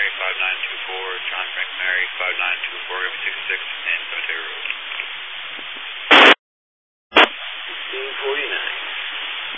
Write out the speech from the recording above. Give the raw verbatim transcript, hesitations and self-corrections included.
five nine two four, John Frank Mary five nine two four, six six and seven